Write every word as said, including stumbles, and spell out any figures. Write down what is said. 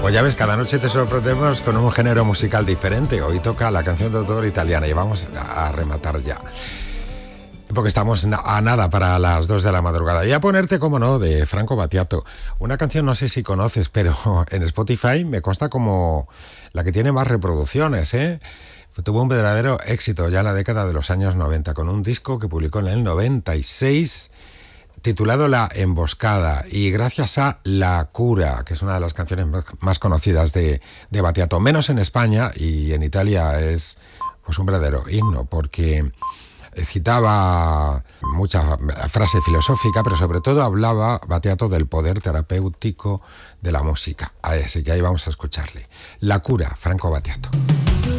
Pues ya ves, cada noche te sorprendemos con un género musical diferente. Hoy toca la canción de autor italiana y vamos a rematar ya. Porque estamos a nada para las dos de la madrugada. Y a ponerte, como no, de Franco Battiato. Una canción, no sé si conoces, pero en Spotify me consta como la que tiene más reproducciones, ¿eh? Tuvo un verdadero éxito ya en la década de los años noventa, con un disco que publicó en el noventa y seis, titulado La Emboscada, y gracias a La Cura, que es una de las canciones más conocidas de, de Battiato, menos en España, y en Italia es pues un verdadero himno, porque citaba mucha frase filosófica, pero sobre todo hablaba Battiato del poder terapéutico de la música. Así que ahí vamos a escucharle. La Cura, Franco Battiato.